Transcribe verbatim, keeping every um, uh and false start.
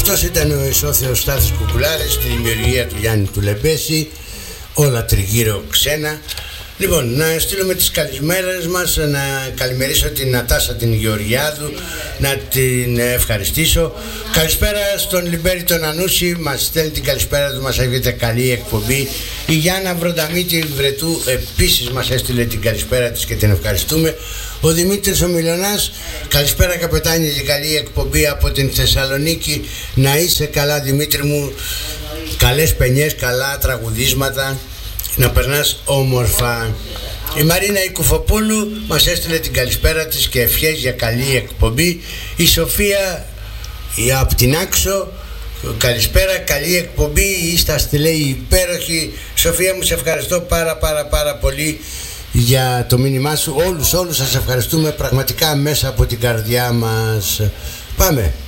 Αυτός ήταν ο ισόθεος Στάθης Κουκουλάρης στη δημιουργία του Γιάννη του Λεμπέση, όλα τριγύρω ξένα. Λοιπόν, να στείλουμε τις καλημέρες μας, να καλημερίσω την Νατάσα την Γεωργιάδου, να την ευχαριστήσω. Καλησπέρα στον Λιμπέρη τον Ανούση, μας στέλνει την καλησπέρα του, μας έχετε καλή εκπομπή. Η Γιάννα Βρονταμίτη Βρετού επίσης μας έστειλε την καλησπέρα της και την ευχαριστούμε. Ο Δημήτρης ο Μιλωνάς, καλησπέρα καπετάνια και καλή εκπομπή από την Θεσσαλονίκη. Να είσαι καλά Δημήτρη μου, καλές πενιές, καλά τραγουδίσματα, να περνάς όμορφα. Η Μαρίνα η Κουφοπούλου μας έστειλε την καλησπέρα της και ευχές για καλή εκπομπή. Η Σοφία η απ' την Άξο, καλησπέρα, καλή εκπομπή, είσαστε λέει υπέροχοι. Σοφία μου, σε ευχαριστώ πάρα πάρα πάρα πολύ για το μήνυμά σου. Όλους όλους σας ευχαριστούμε πραγματικά μέσα από την καρδιά μας. Πάμε.